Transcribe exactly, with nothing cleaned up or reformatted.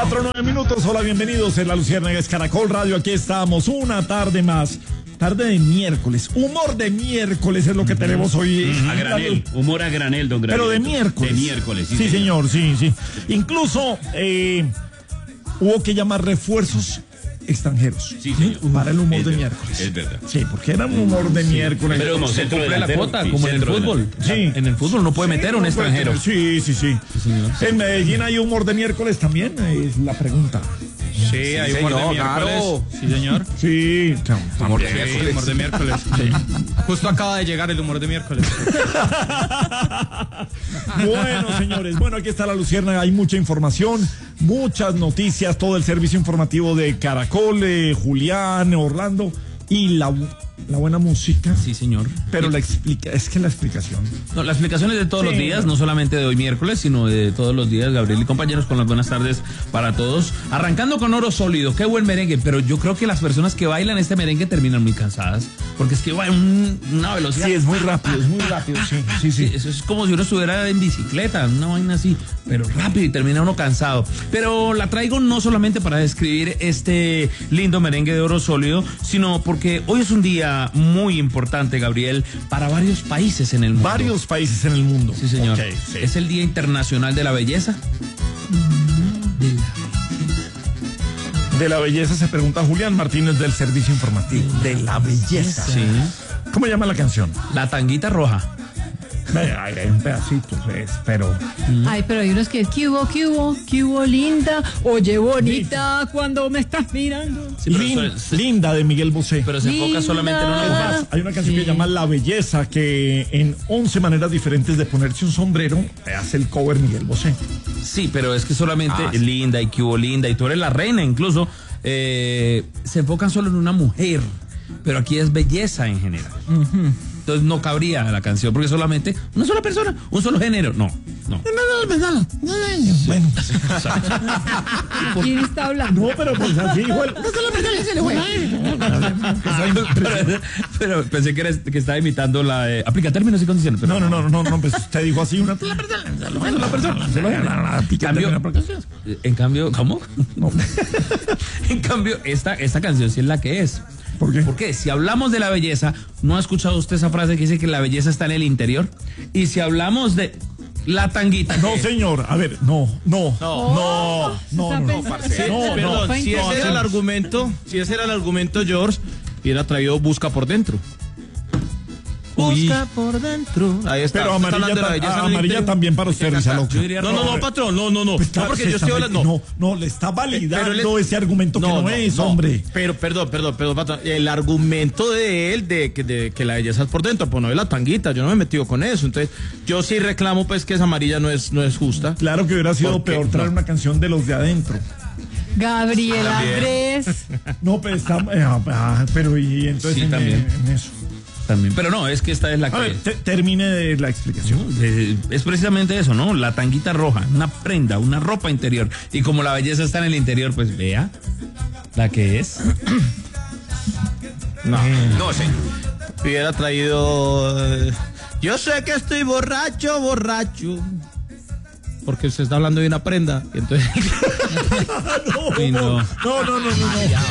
Cuatro, nueve minutos, hola, bienvenidos en La Luciérnaga, es Caracol Radio, aquí estamos, una tarde más, tarde de miércoles, humor de miércoles es lo que tenemos hoy. Uh-huh. A granel, humor a granel, don Granel. Pero de miércoles. De miércoles, sí, sí señor. señor, sí, sí. Incluso eh, hubo que llamar refuerzos extranjeros, sí, señor. Para el humor es de verdad, miércoles. Es verdad. Sí, porque era un humor de sí. miércoles. Pero como se cumple la cuota, sí, como en el fútbol. Delantero. Sí. En el fútbol no puede sí, meter un no extranjero. Sí, sí, sí. Sí, señor. En Medellín hay humor de miércoles también, es la pregunta. Sí, hay humor de miércoles. Claro. Sí, señor. Sí, Humor de miércoles. Humor de miércoles. Sí. Justo acaba de llegar el humor de miércoles. Bueno, señores, bueno, aquí está La Luciérnaga, hay mucha información, muchas noticias, todo el servicio informativo de Caracol, eh, Julián, Orlando y la, la buena música. Sí, señor. Pero la explica, es que la explicación. No, la explicación es de todos sí, los días, no. no solamente de hoy miércoles, sino de todos los días, Gabriel y compañeros, con las buenas tardes para todos. Arrancando con Oro Sólido, qué buen merengue, pero yo creo que las personas que bailan este merengue terminan muy cansadas, porque es que va en una velocidad. Sí, es muy rápido, es muy rápido, sí, sí, sí. Sí, eso es como si uno estuviera en bicicleta, una vaina así, pero rápido y termina uno cansado. Pero la traigo no solamente para describir este lindo merengue de Oro Sólido, sino porque hoy es un día muy importante, Gabriel, para varios países en el mundo. Varios países en el mundo. Sí, señor. Okay, sí. Es el Día Internacional de la Belleza. De la... De la belleza se pregunta Julián Martínez del Servicio Informativo. De la belleza. Sí. ¿Cómo llama la canción? La Tanguita Roja. Hay, hay un pedacito, pues, pero... Ay, pero hay unos que, ¿qué hubo, qué hubo, qué hubo, linda? Oye, bonita, cuando me estás mirando. Sí, pero Lin- eso es- Linda de Miguel Bosé. Pero se enfoca Linda. solamente en una Es mujer. más, hay una canción Sí. que se llama La Belleza, que en once maneras diferentes de ponerse un sombrero hace el cover Miguel Bosé. Sí, pero es que solamente Ah, sí. linda y que hubo linda y tú eres la reina incluso, eh, se enfocan solo en una mujer, pero aquí es belleza en general. Entonces no cabría la canción porque solamente una sola persona, un solo género. No, no. Bueno, ¿Quién está hablando? no, pero pues así igual. pero, pero pensé que, eres, que estaba imitando la de aplica términos y condiciones. Pero No, no, no, no, no, pues usted dijo así una la persona, la persona, se lo En cambio, en cambio, ¿cómo? En cambio, esta, esta canción sí es la que es. ¿Por qué? Porque si hablamos de la belleza, ¿no ha escuchado usted esa frase que dice que la belleza está en el interior? Y si hablamos de la tanguita. No, ¿qué? señor, a ver, no, no, no, no, no, no, Está no, Sí, no, perdón, no, si ese era el argumento, si ese era el argumento, George, hubiera traído Busca por dentro. Busca por dentro. Ahí está. Pero Usted está amarilla, hablando de la ta- belleza en el amarilla interior. también para usted, Risa Loca. Yo diría No, no, no, patrón, no, no, no. Pues No, claro, porque se yo está estoy hablando. meti- no, no, le está validando Pero él- ese argumento que no, es, hombre. Pero, perdón, perdón, perdón, patrón. El argumento de él de que, de que la belleza es por dentro, pues no es la tanguita, yo no me he metido con eso. Entonces, yo sí reclamo, pues, que esa amarilla no es, no es justa. Claro que hubiera sido ¿Por qué? peor traer No. una canción de los de adentro. Gabriel También. Andrés. No, pero está, eh, ah, pero y entonces Sí, en, también. en eso. También. Pero no, es que esta es la A que ver, es. te- termine de la explicación. Eh, es precisamente eso, ¿no? La tanguita roja, una prenda, una ropa interior. Y como la belleza está en el interior, pues vea la que es. No, no, señor. Hubiera traído. eh, Yo sé que estoy borracho, borracho. Porque usted está hablando de una prenda. Y entonces. Uy, no. No, no, no, no, no.